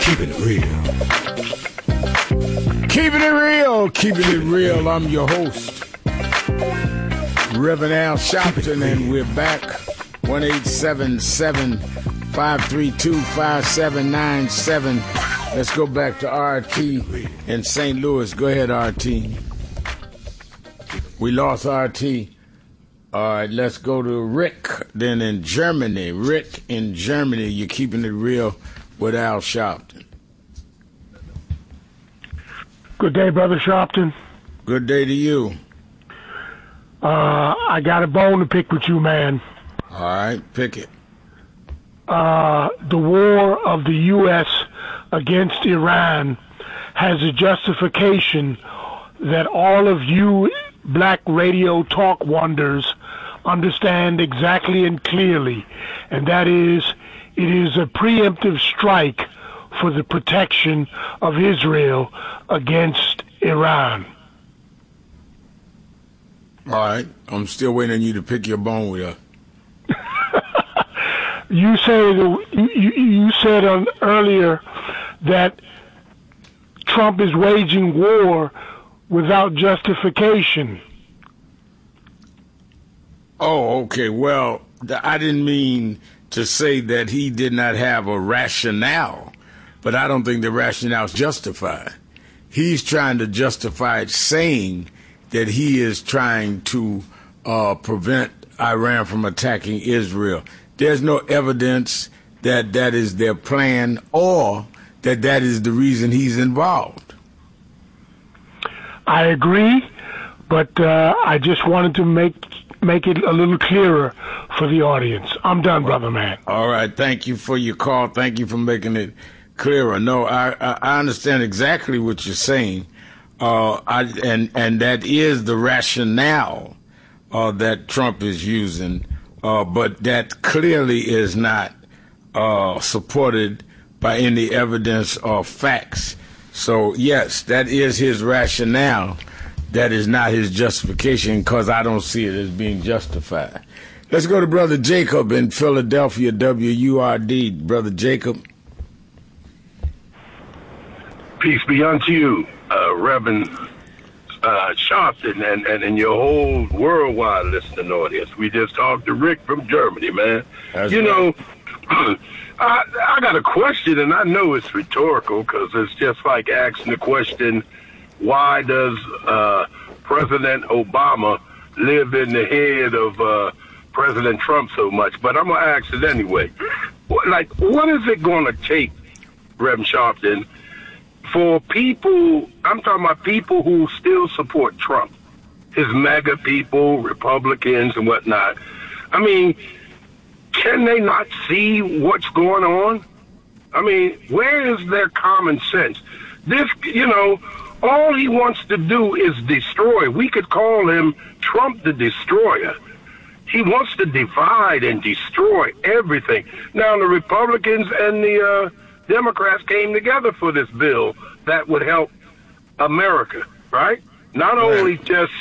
Keeping it real. Keeping it real. Keeping it real. I'm your host, Reverend Al Sharpton, and we're back. 1-877-532-5797. Let's go back to RT in St. Louis. Go ahead, RT. We lost RT. All right, let's go to Rick, then in Germany. Rick in Germany, you're keeping it real with Al Sharpton. Good day, Brother Sharpton. Good day to you. I got a bone to pick with you, man. All right, pick it. The war of the U.S. against Iran has a justification that all of you black radio talk wonders understand exactly and clearly, and that is, it is a preemptive strike for the protection of Israel against Iran. All right, I'm still waiting on you to pick your bone with us. You said earlier that Trump is waging war without justification. Oh, okay. Well, I didn't mean to say that he did not have a rationale, but I don't think the rationale is justified. He's trying to justify it, saying that he is trying to prevent Iran from attacking Israel. There's no evidence that that is their plan or that that is the reason he's involved. I agree, but I just wanted to make it a little clearer for the audience. I'm done, brother man. All right. Thank you for your call. Thank you for making it clearer. No, I understand exactly what you're saying, and that is the rationale that Trump is using, but that clearly is not supported by any evidence or facts. So, yes, that is his rationale. That is not his justification, because I don't see it as being justified. Let's go to Brother Jacob in Philadelphia, WURD. Brother Jacob. Peace be unto you, Reverend Sharpton, and your whole worldwide listening audience. We just talked to Rick from Germany, man. That's you right. know, I got a question, and I know it's rhetorical, because it's just like asking the question, why does President Obama live in the head of President Trump so much? But I'm going to ask it anyway. What is it going to take, Reverend Sharpton, for people, I'm talking about people who still support Trump, his MAGA people, Republicans and whatnot. I mean, can they not see what's going on? I mean, where is their common sense? This, all he wants to do is destroy. We could call him Trump the Destroyer. He wants to divide and destroy everything. Now, the Republicans and the Democrats came together for this bill that would help America, right? Not only just,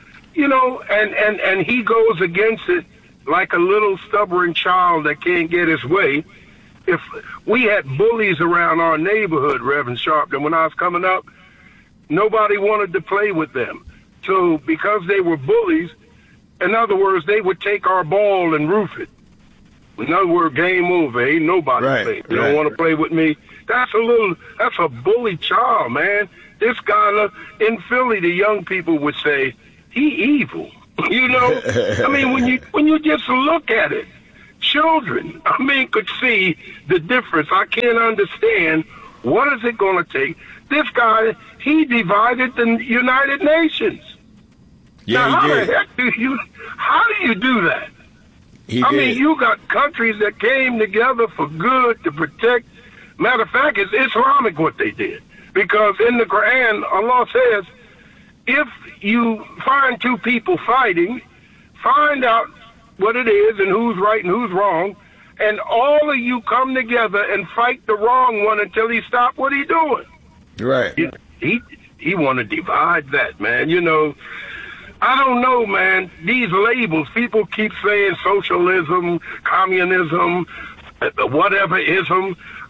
and he goes against it like a little stubborn child that can't get his way. If we had bullies around our neighborhood, Reverend Sharpton, when I was coming up, nobody wanted to play with them. So because they were bullies, in other words, they would take our ball and roof it. In other words, game over. Ain't nobody playing. You don't want to play with me. That's a bully child, man. This guy in Philly, the young people would say, he evil. I mean, when you just look at it, children, could see the difference. I can't understand, what is it going to take? This guy, he divided the United Nations. Yeah, now, he did. How do you do that? I mean, you got countries that came together for good to protect. Matter of fact, it's Islamic what they did. Because in the Quran, Allah says, if you find two people fighting, find out what it is and who's right and who's wrong, and all of you come together and fight the wrong one until he stops what he's doing. Right. He want to divide that, man. I don't know, man. These labels, people keep saying socialism, communism, whatever ism.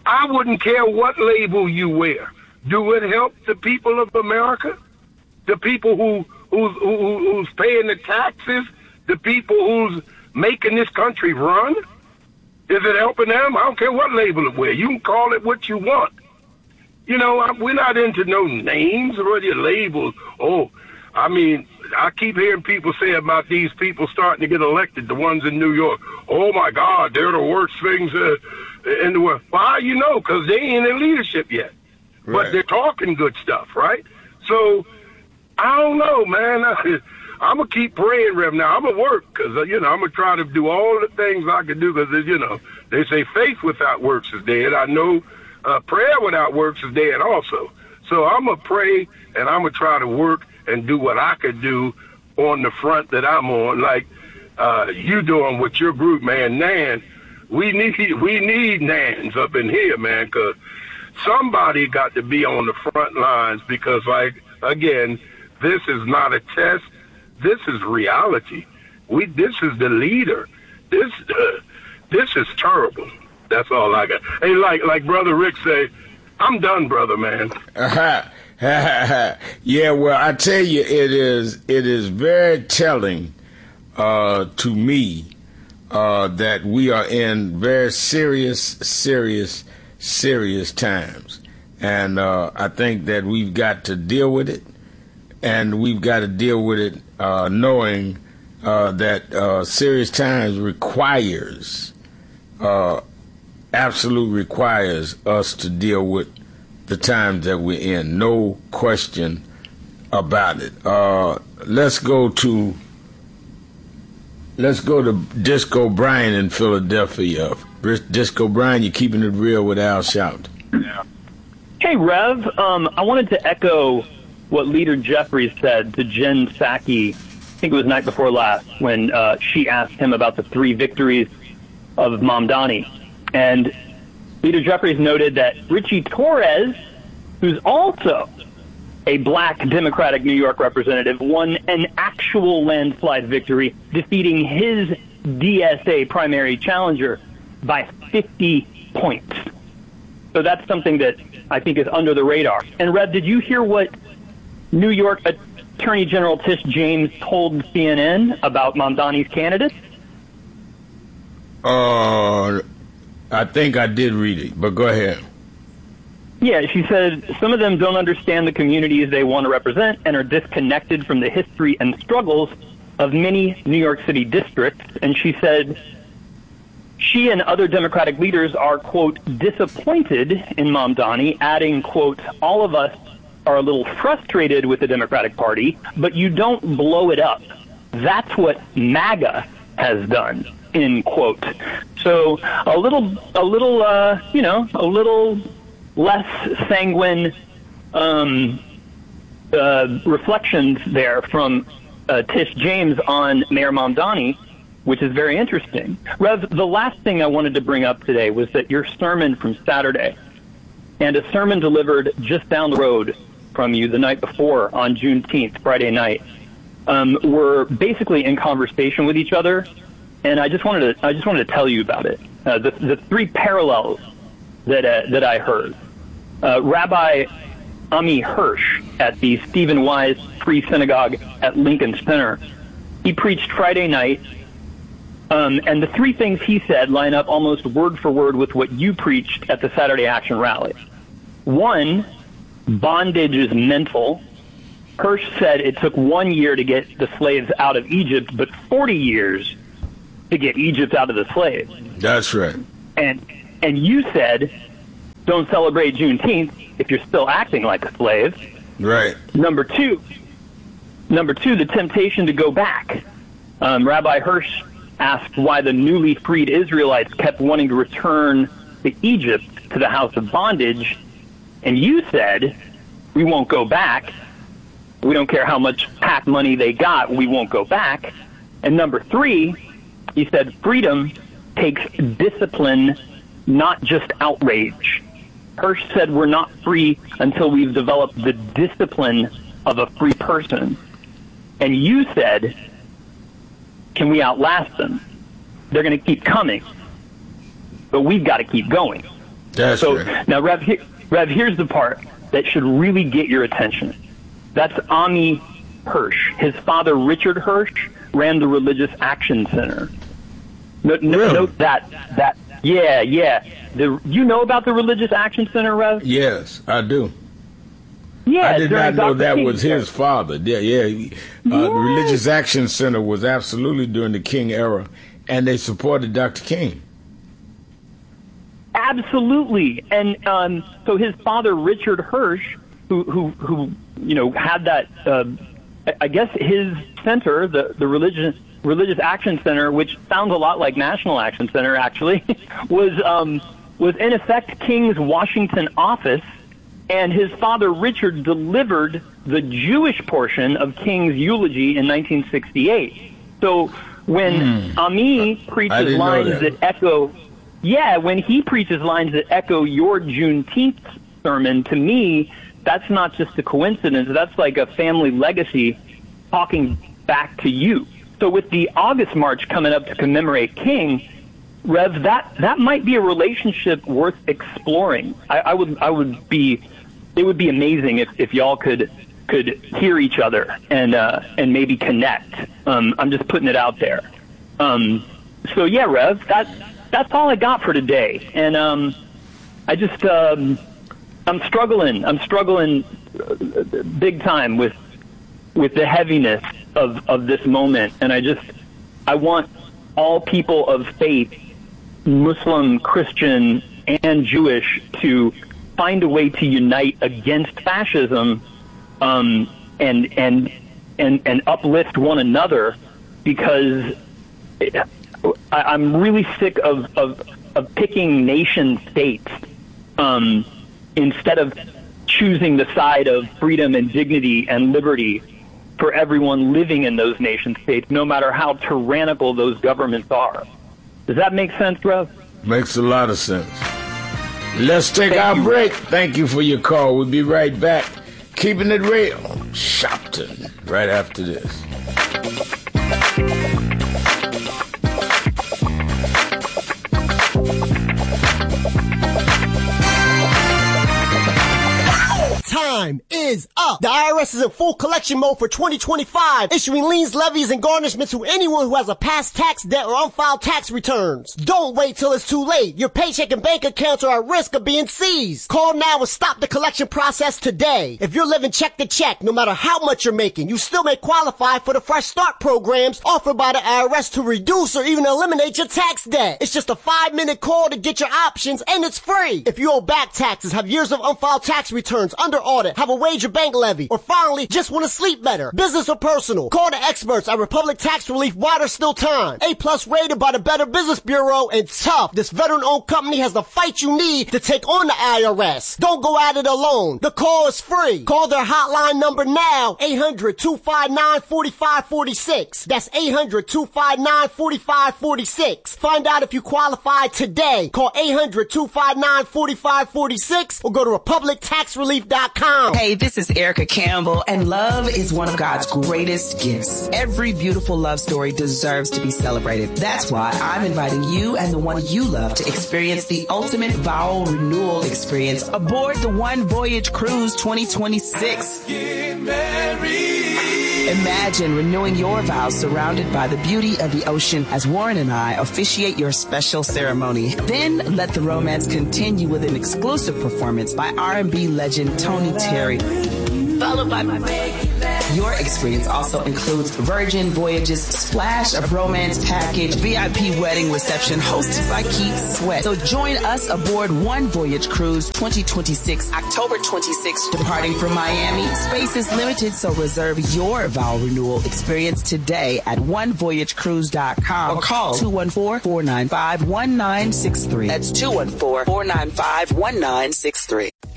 I wouldn't care what label you wear. Do it help the people of America? The people who's paying the taxes? The people who's making this country run? Is it helping them? I don't care what label it wear. You can call it what you want. You know, we're not into no names or your labels. Oh, I mean, I keep hearing people say about these people starting to get elected, the ones in New York. Oh, my God, they're the worst things in the world. Well, how you know? Because they ain't in leadership yet. Right. But they're talking good stuff, right? So, I don't know, man. I'm going to keep praying, Rev. Now, I'm going to work because, you know, I'm going to try to do all the things I can do because, you know, they say faith without works is dead. I know prayer without works is dead also. So I'm going to pray and I'm going to try to work and do what I could do on the front that I'm on, like you doing with your group, man. Nan, we need Nans up in here, man, because somebody got to be on the front lines because, like, again, this is not a test. This is reality. This is the leader. This is terrible. That's all I got. Hey, like Brother Rick say, I'm done, brother, man. Yeah, well, I tell you, it is very telling to me that we are in very serious times. And I think that we've got to deal with it, and we've got to deal with it knowing that serious times absolutely requires us to deal with the times that we're in. No question about it. Let's go to Disco Brian in Philadelphia. Disco Brian, you're keeping it real with Al Sharpton. Yeah. Hey, Rev. I wanted to echo what Leader Jeffries said to Jen Psaki, I think it was night before last, when she asked him about the 3 victories of Mamdani. And Leader Jeffries noted that Richie Torres, who's also a black Democratic New York representative, won an actual landslide victory, defeating his DSA primary challenger by 50 points. So that's something that I think is under the radar. And, Rev, did you hear what New York Attorney General Tish James told CNN about Mamdani's candidates? I think I did read it, but go ahead. Yeah, she said some of them don't understand the communities they want to represent and are disconnected from the history and struggles of many New York City districts. And she said she and other Democratic leaders are, quote, disappointed in Mamdani, adding, quote, all of us are a little frustrated with the Democratic Party, but you don't blow it up. That's what MAGA has done, end quote. So a little less sanguine reflections there from Tish James on Mayor Mamdani, which is very interesting. Rev, the last thing I wanted to bring up today was that your sermon from Saturday and a sermon delivered just down the road from you the night before on Juneteenth, Friday night, were basically in conversation with each other. And I just wanted to tell you about it. The 3 parallels that I heard. Rabbi Ami Hirsch at the Stephen Wise Free Synagogue at Lincoln Center, he preached Friday night, and the 3 things he said line up almost word for word with what you preached at the Saturday Action Rally. 1, bondage is mental. Hirsch said it took 1 year to get the slaves out of Egypt, but 40 years to get Egypt out of the slaves. That's right. And you said, don't celebrate Juneteenth if you're still acting like a slave. Right. Number two, the temptation to go back. Rabbi Hirsch asked why the newly freed Israelites kept wanting to return to Egypt, to the house of bondage. And you said, we won't go back. We don't care how much PAC money they got. We won't go back. And number 3, he said, freedom takes discipline, not just outrage. Hirsch said we're not free until we've developed the discipline of a free person. And you said, can we outlast them? They're going to keep coming, but we've got to keep going. That's right. Now, Rev, here's the part that should really get your attention. That's Ami Hirsch. His father, Richard Hirsch, ran the Religious Action Center. Note that. Yeah. You know about the Religious Action Center, Rev? Yes, I do. Yeah, I did not know that King was his father. Yeah. The Religious Action Center was absolutely during the King era, and they supported Dr. King. Absolutely, and so his father, Richard Hirsch, who had that, I guess his center, the Religious Action Center, which sounds a lot like National Action Center, actually, was in effect King's Washington office. And his father, Richard, delivered the Jewish portion of King's eulogy in 1968. So when Ami preaches lines that echo, when he preaches lines that echo your Juneteenth sermon, to me, that's not just a coincidence. That's like a family legacy talking back to you. So with the August March coming up to commemorate King, Rev, that might be a relationship worth exploring. It would be amazing if y'all could hear each other and maybe connect. I'm just putting it out there. So yeah, Rev, that's all I got for today. And I just I'm struggling big time with the heaviness of this moment. And I want all people of faith, Muslim, Christian, and Jewish, to find a way to unite against fascism, and uplift one another, because I'm really sick of picking nation states instead of choosing the side of freedom and dignity and liberty for everyone living in those nation states, no matter how tyrannical those governments are. Does that make sense, Rev? Makes a lot of sense. Let's take our break. Thank you for your call. We'll be right back. Keeping it real. Shopton. Right after this. Time is up. The IRS is in full collection mode for 2025, issuing liens, levies, and garnishments to anyone who has a past tax debt or unfiled tax returns. Don't wait till it's too late. Your paycheck and bank accounts are at risk of being seized. Call now and stop the collection process today. If you're living check to check, no matter how much you're making, you still may qualify for the Fresh Start programs offered by the IRS to reduce or even eliminate your tax debt. It's just a 5-minute call to get your options, and it's free. If you owe back taxes, have years of unfiled tax returns under audit, have a wage or bank levy, or finally just want to sleep better, business or personal, call the experts at Republic Tax Relief while there's still time. A+ rated by the Better Business Bureau, and tough. This veteran-owned company has the fight you need to take on the IRS. Don't go at it alone. The call is free. Call their hotline number now, 800-259-4546. That's 800-259-4546. Find out if you qualify today. Call 800-259-4546 or go to republictaxrelief.com. Hey, this is Erica Campbell, and love is one of God's greatest gifts. Every beautiful love story deserves to be celebrated. That's why I'm inviting you and the one you love to experience the ultimate vow renewal experience aboard the One Voyage Cruise 2026. Get married. Imagine renewing your vows surrounded by the beauty of the ocean as Warren and I officiate your special ceremony. Then let the romance continue with an exclusive performance by R&B legend Tony Terry, followed by your experience also includes Virgin Voyages, Splash of Romance Package, VIP wedding reception hosted by Keith Sweat. So join us aboard One Voyage Cruise 2026, October 26th, departing from Miami. Space is limited, so reserve your vow renewal experience today at onevoyagecruise.com or call 214-495-1963. That's 214-495-1963.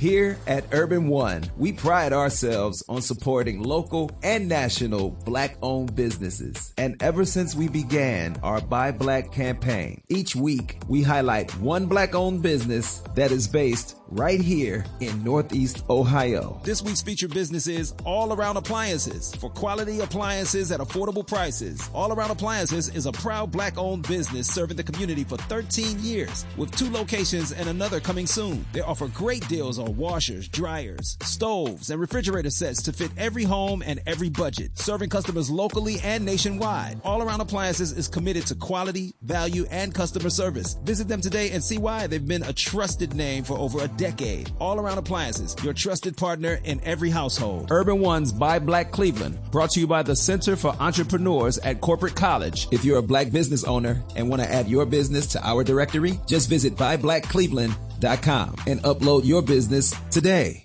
Here at Urban One, we pride ourselves on supporting local and national Black-owned businesses. And ever since we began our Buy Black campaign, each week we highlight one Black-owned business that is based right here in Northeast Ohio. This week's featured business is All Around Appliances. For quality appliances at affordable prices, All Around Appliances is a proud Black-owned business serving the community for 13 years, with 2 locations and another coming soon. They offer great deals on washers, dryers, stoves, and refrigerator sets to fit every home and every budget, serving customers locally and nationwide. All Around Appliances is committed to quality, value, and customer service. Visit them today and see why they've been a trusted name for over a decade. All Around Appliances, your trusted partner in every household. Urban One's Buy Black Cleveland, brought to you by the Center for Entrepreneurs at Corporate College. If you're a Black business owner and want to add your business to our directory, just visit buyblackcleveland.com and upload your business today.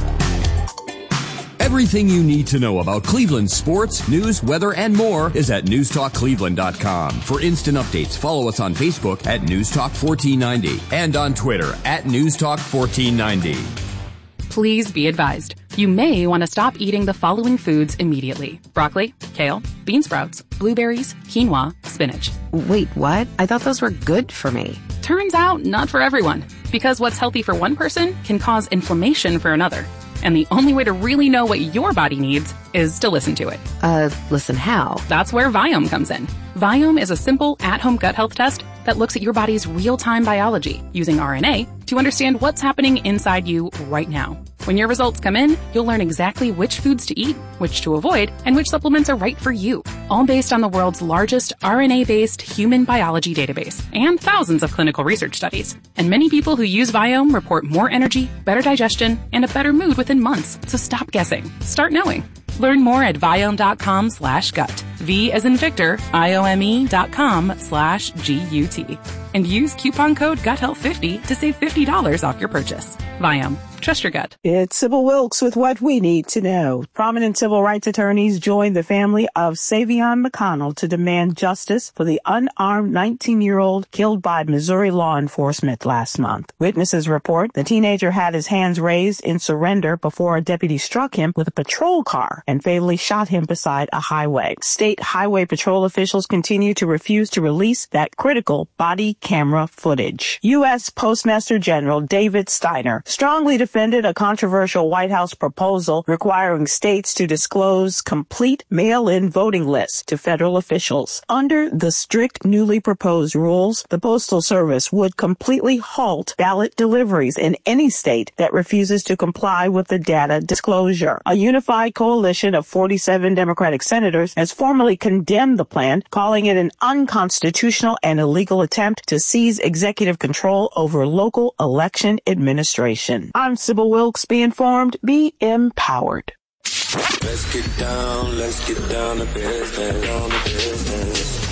Everything you need to know about Cleveland sports, news, weather, and more is at newstalkcleveland.com. For instant updates, follow us on Facebook at newstalk1490 and on Twitter at newstalk1490. Please be advised. You may want to stop eating the following foods immediately: broccoli, kale, bean sprouts, blueberries, quinoa, spinach. Wait, what? I thought those were good for me. Turns out not for everyone, because what's healthy for one person can cause inflammation for another. And the only way to really know what your body needs is to listen to it. Listen how? That's where Viome comes in. Viome is a simple at-home gut health test that looks at your body's real-time biology using RNA to understand what's happening inside you right now. When your results come in, you'll learn exactly which foods to eat, which to avoid, and which supplements are right for you, all based on the world's largest RNA-based human biology database and thousands of clinical research studies. And many people who use Viome report more energy, better digestion, and a better mood within months. So stop guessing. Start knowing. Learn more at Viome.com/gut. V as in Victor, IOME.com/GUT. And use coupon code GUTHEALTH50 to save $50 off your purchase. Viome. Trust your gut. It's Sybil Wilkes with what we need to know. Prominent civil rights attorneys joined the family of Savion McConnell to demand justice for the unarmed 19-year-old killed by Missouri law enforcement last month. Witnesses report the teenager had his hands raised in surrender before a deputy struck him with a patrol car and fatally shot him beside a highway. State highway patrol officials continue to refuse to release that critical body camera footage. U.S. Postmaster General David Steiner strongly defended a controversial White House proposal requiring states to disclose complete mail-in voting lists to federal officials. Under the strict newly proposed rules, the Postal Service would completely halt ballot deliveries in any state that refuses to comply with the data disclosure. A unified coalition of 47 Democratic senators has formally condemned the plan, calling it an unconstitutional and illegal attempt to seize executive control over local election administration. I'm Sybil Wilkes. Be informed, be empowered. Let's get down to business.